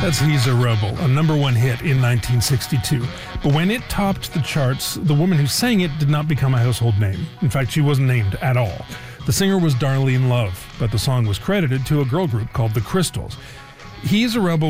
That's He's a Rebel, a number one hit in 1962. But when it topped the charts, the woman who sang it did not become a household name. In fact, she wasn't named at all. The singer was Darlene Love, but the song was credited to a girl group called The Crystals. He's a Rebel